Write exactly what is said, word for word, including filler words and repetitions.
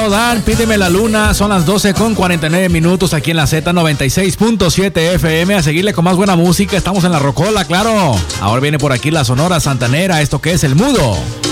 todo dar, pídeme la luna. Son las doce con cuarenta y nueve minutos aquí en la Z noventa y seis punto siete F M. A seguirle con más buena música. Estamos en la Rocola, claro. Ahora viene por aquí la Sonora Santanera. Esto que es El Mudo.